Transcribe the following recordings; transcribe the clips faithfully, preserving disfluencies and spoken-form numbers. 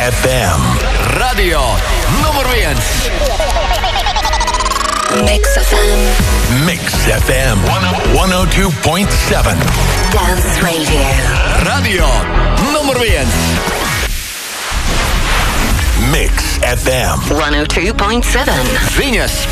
эф эм. Radio nummer viens. Mix эф эм. Mix эф эм сто два и семь. Dance Radio. Radio nummer viens. Mix эф эм сто два и семь. Viņas.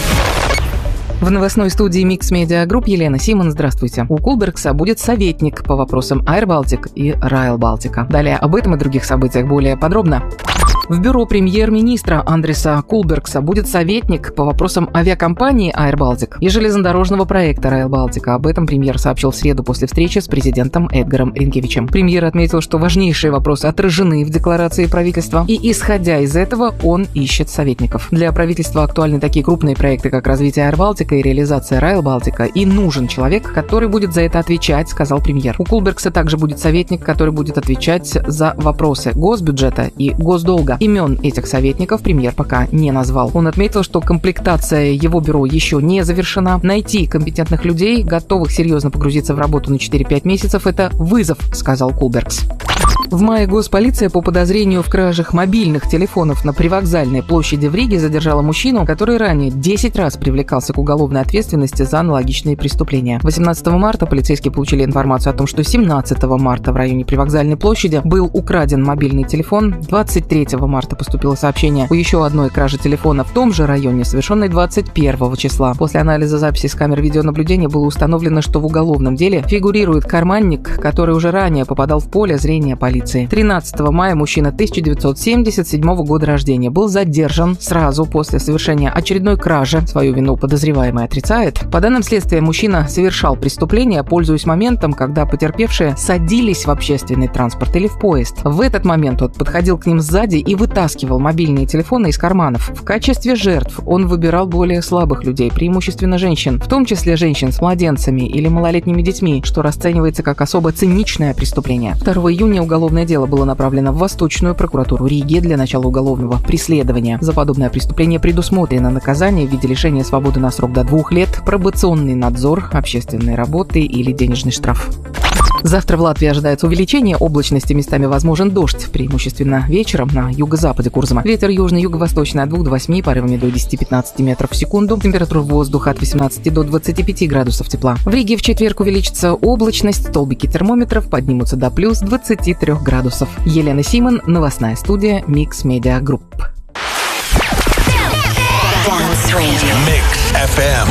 В новостной студии Mix Media Group Елена Симон. Здравствуйте. У Кулбергса будет советник по вопросам Air Baltic и Rail Baltica. Далее об этом и других событиях более подробно. В бюро премьер-министра Андреса Кулбергса будет советник по вопросам авиакомпании Air Baltic и железнодорожного проекта Rail Baltica. Об этом премьер сообщил в среду после встречи с президентом Эдгаром Ринкевичем. Премьер отметил, что важнейшие вопросы отражены в декларации правительства, и, исходя из этого, он ищет советников. Для правительства актуальны такие крупные проекты, как развитие Air Baltica и реализация Rail Baltica, и нужен человек, который будет за это отвечать, сказал премьер. У Кулбергса также будет советник, который будет отвечать за вопросы госбюджета и госдолга. Имен этих советников премьер пока не назвал. Он отметил, что комплектация его бюро еще не завершена. Найти компетентных людей, готовых серьезно погрузиться в работу на четыре-пять месяцев, это вызов, сказал Кулбергс. В мае госполиция по подозрению в кражах мобильных телефонов на привокзальной площади в Риге задержала мужчину, который ранее десять раз привлекался к уголовной ответственности за аналогичные преступления. восемнадцатого марта полицейские получили информацию о том, что семнадцатого марта в районе привокзальной площади был украден мобильный телефон. двадцать третьего марта поступило сообщение о еще одной краже телефона в том же районе, совершенной двадцать первого числа. После анализа записей с камер видеонаблюдения было установлено, что в уголовном деле фигурирует карманник, который уже ранее попадал в поле зрения полиции. тринадцатого мая мужчина тысяча девятьсот семьдесят седьмого года рождения был задержан сразу после совершения очередной кражи. Свою вину подозреваемый отрицает. По данным следствия, мужчина совершал преступление, пользуясь моментом, когда потерпевшие садились в общественный транспорт или в поезд. В этот момент он подходил к ним сзади и вытаскивал мобильные телефоны из карманов. В качестве жертв он выбирал более слабых людей, преимущественно женщин, в том числе женщин с младенцами или малолетними детьми, что расценивается как особо циничное преступление. второго июня уголовное дело было направлено в Восточную прокуратуру Риги для начала уголовного преследования. За подобное преступление предусмотрено наказание в виде лишения свободы на срок до двух лет, пробационный надзор, общественные работы или денежный штраф. Завтра в Латвии ожидается увеличение облачности, местами возможен дождь, преимущественно вечером на юго-западе Курзама. Ветер южный, юго-восточный от двух до восьми, порывами до десяти-пятнадцати метров в секунду. Температура воздуха от восемнадцати до двадцати пяти градусов тепла. В Риге в четверг увеличится облачность, столбики термометров поднимутся до плюс двадцати трёх градусов. Елена Симон, новостная студия Mix Media Group. Dance Radio. Mix эф эм.